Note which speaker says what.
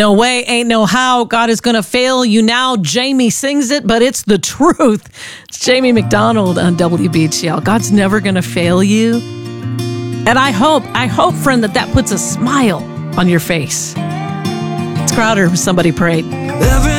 Speaker 1: No way, ain't no how. God is going to fail you now. Jamie sings it, but it's the truth. It's Jamie McDonald on WBTL. God's never going to fail you. And I hope, friend, that puts a smile on your face. It's Crowder. Somebody prayed.